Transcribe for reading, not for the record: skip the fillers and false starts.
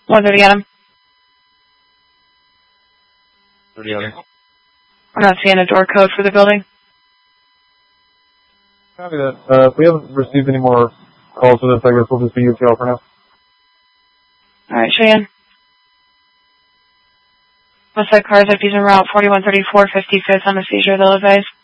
130 Adam. 30 Adam. We're not seeing a door code for the building. Copy that. If we haven't received any more calls for this, I guess we'll just be UTL for now. Alright, Cheyenne. West side cars, IPs en route, 4134, 55th on a seizure, they'll advise.